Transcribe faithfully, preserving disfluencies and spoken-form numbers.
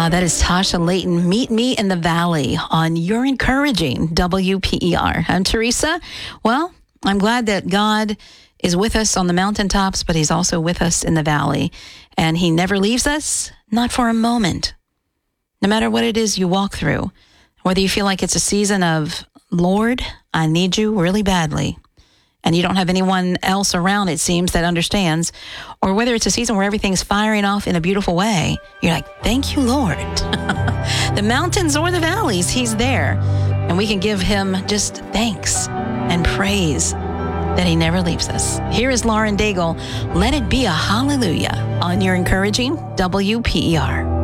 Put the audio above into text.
Uh, that is Tasha Layton. Meet Me in the Valley on Your Encouraging W P E R. I'm Teresa. Well, I'm glad that God is with us on the mountaintops, but he's also with us in the valley. And he never leaves us, not for a moment. No matter what it is you walk through, whether you feel like it's a season of, Lord, I need you really badly, and you don't have anyone else around, it seems, that understands, or whether it's a season where everything's firing off in a beautiful way, you're like, thank you, Lord. The mountains or the valleys, he's there. And we can give him just thanks and praise that he never leaves us. Here is Lauren Daigle. Let it be a hallelujah on Your Encouraging W P E R.